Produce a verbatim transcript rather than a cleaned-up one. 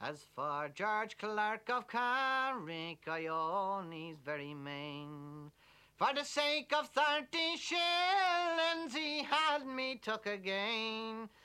As for George Clark of Carrick, I own he's very main. For the sake of thirty shillings he had me took again.